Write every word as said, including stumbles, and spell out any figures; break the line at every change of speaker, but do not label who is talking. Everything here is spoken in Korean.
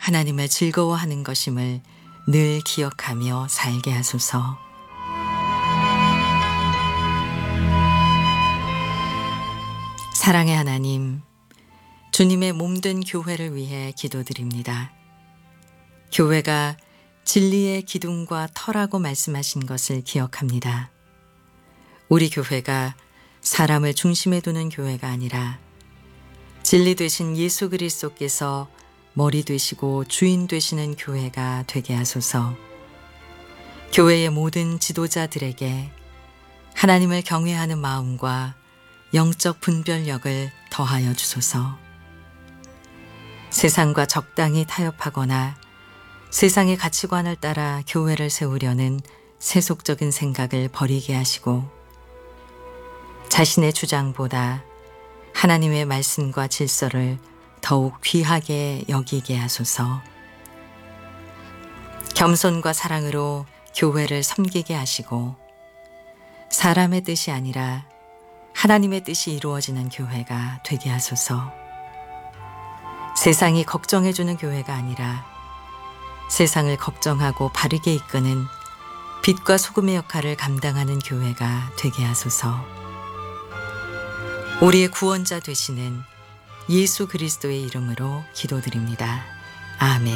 하나님을 즐거워하는 것임을 늘 기억하며 살게 하소서. 사랑의 하나님, 주님의 몸된 교회를 위해 기도드립니다. 교회가 진리의 기둥과 터라고 말씀하신 것을 기억합니다. 우리 교회가 사람을 중심에 두는 교회가 아니라 진리 되신 예수 그리스도께서 머리 되시고 주인 되시는 교회가 되게 하소서. 교회의 모든 지도자들에게 하나님을 경외하는 마음과 영적 분별력을 더하여 주소서. 세상과 적당히 타협하거나 세상의 가치관을 따라 교회를 세우려는 세속적인 생각을 버리게 하시고 자신의 주장보다 하나님의 말씀과 질서를 더욱 귀하게 여기게 하소서. 겸손과 사랑으로 교회를 섬기게 하시고 사람의 뜻이 아니라 하나님의 뜻이 이루어지는 교회가 되게 하소서. 세상이 걱정해주는 교회가 아니라 세상을 걱정하고 바르게 이끄는 빛과 소금의 역할을 감당하는 교회가 되게 하소서. 우리의 구원자 되시는 예수 그리스도의 이름으로 기도드립니다. 아멘.